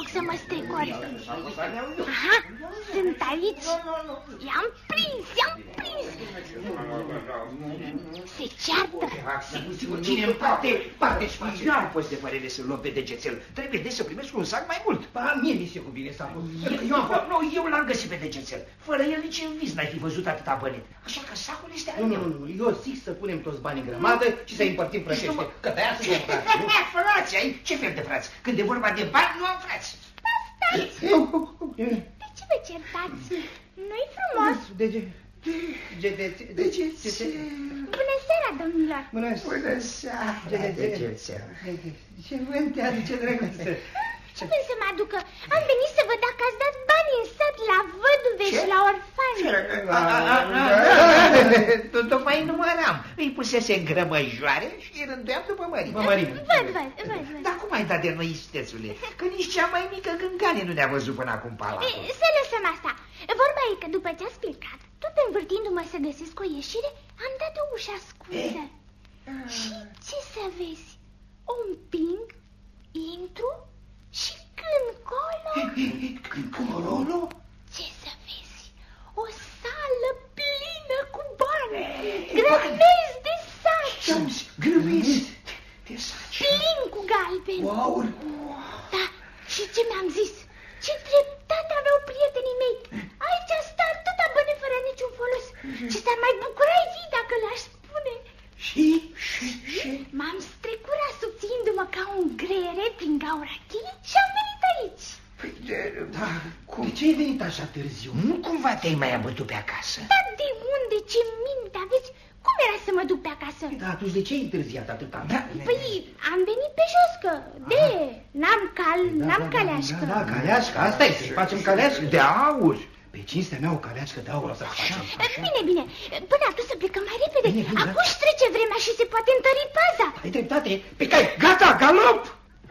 să mă strecor. Aha, sunt aici. I-am prins. Se ceartă. Cine împarte și nu am fost de părere să-l luăm pe degețel. Trebuie de să primesc un sac mai mult. Mie mi se cuvine sacul. Eu l-am găsit pe degețel. Fără el nici în vis n-ai fi văzut atâta bănet. Așa că sacul este al meu. Nu, eu zic să punem toți banii în grămadă și să-i împărțim frățește. Că pe-aia să frați, ai? Ce fel de frați? Când e vorba de bani, nu am frați. Stați! De ce vă certați? Nu-i frumos? Degețel. Bună seara, domnilor! Bună seara, degețel. Ce vânt te aduce, drăguță? Ce vânt să mă aducă? Am venit să văd dacă ați dat bani în sat la văduve și la orfani. Tocmai număram. Îi pusese în grămăjoare și îi rânduiam după mărime. Văd. Dar cum ai dat de noi, istețule? Că nici cea mai mică gângane nu ne-a văzut până acum palatul. Să lăsăm asta. Vorba e că după ce ați plecat, tot învârtindu-mă să găsesc o ieșire, am dat o ușă ascunsă. Și ce să vezi? O împing, intru și când colo... Ce să vezi? O sală plină cu bani, grămezi de saci. Grămezi de saci? Plin cu galbeni. Wow! Da, și ce mi-am zis? Ce dreptate aveau prietenii mei. Aici stă atâta bani fără niciun folos. Ce s-ar mai bucura ei dacă le-aș spune. Și? M-am strecurat subțindu-mă ca un greiere prin gaura cheii și am venit aici. Păi, da, cum? De ce ai venit așa târziu? Nu cumva te-ai mai abătut pe acasă? Dar de unde? Ce minte aveți? Cum era să mă duc pe acasă? Da, atunci de ce ai întârziat atâta? Păi, am venit pe jos, că n-am caleașcă. Da, caleașcă, asta e, să facem caleașcă. De aur. Pe cinstea mea o caleașcă de aur o să facem. Bine, până atunci să plecăm mai repede. Bine, Acum își trece vremea și se poate întări paza. Ai dreptate. Pe cai, gata, galop!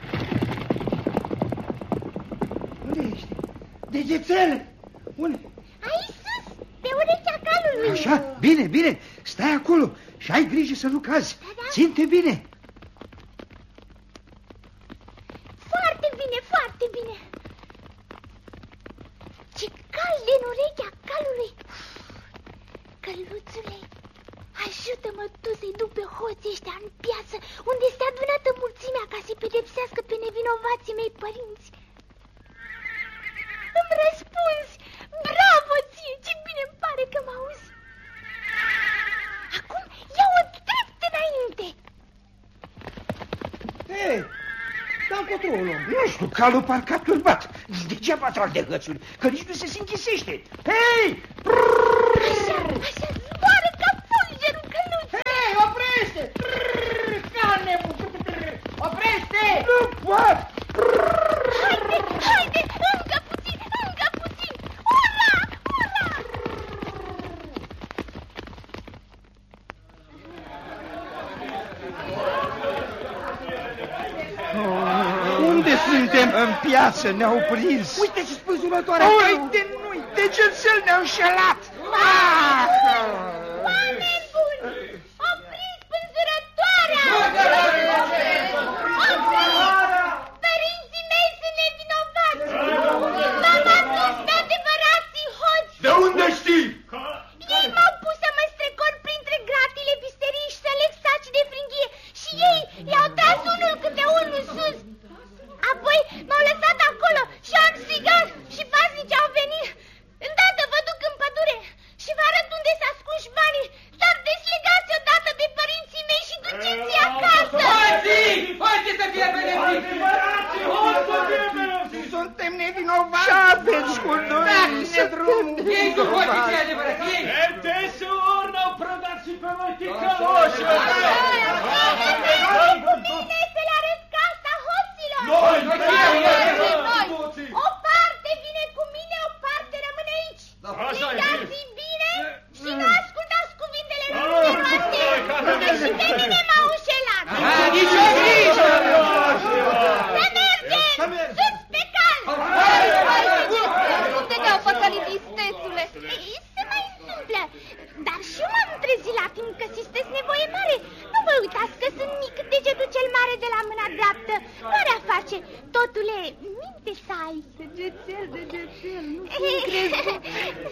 Unde ești? Degețel! Unde? Aici sus, pe urechea calului. Așa, bine, stai acolo și ai grijă să nu cazi. Da. Ține-te bine. Foarte bine. Ce cald în urechea calului. Căluțule, ajută-mă tu să-i duc pe hoții ăștia în piață, unde este adunată mulțimea ca să-i pedepsească pe nevinovații mei părinți. Îmi răspunzi! Bravo ție! Ce bine îmi pare că mă auzi! Acum ia-o drept înainte! Hei, dar încotro o luăm. Nu știu, calul parcă a turbat. Degeaba trag de hățuri, că nici nu se închisește. Hei! Așa, zboară ca fulgerul căluț! Hei, oprește! Carne! Oprește! Nu pot! Haide, încă puțin! Ura! Unde suntem? În piață, ne-au prins. Uite-și spânzurătoarea! Uite, nu-i, degețel ne-au înșelat. Oameni buni! Opriți spânzurătoarea! Părinții mei sunt nevinovați! V-am adus pe adevărații hoți! De unde știi? Ei m-au pus să mă strecor printre gratile visterii și să leg saci de fringhie și ei i-au tras unul câte unul sus. Apoi m-au lăsat acolo și am strigat și paznicii au venit. Îndată vă duc în pădure și vă arăt unde s-a ascuns banii. Dar deslegați odată de părinții mei și duceți-i acasă. Hoții să fie pedepsiți! Suntem nevinovați. Ce aveți cu noi? Dați-ne drumul! Ei sunt hoții cei adevărați! Ei! Desur n-au prădat și pe noi ticăloși! Cu mine să le arăt casa hoților. Noi! O parte vine cu mine, o parte rămâne aici. Strigați bine și nu ascultați cuvintele noastre, că și pe mine m-au înșelat. Nici o grijă! Să mergem! Sus pe cal! Nu te dau păcălit, istețule. Se mai întâmplă. Dar și eu m-am trezit la timp că sunteți nevoie mare. Nu vă uitați că sunt mic, degetul cel mare de la mâna dreaptă. Marea face face. Totule, minte să ai. Degețel, nu fi crezut.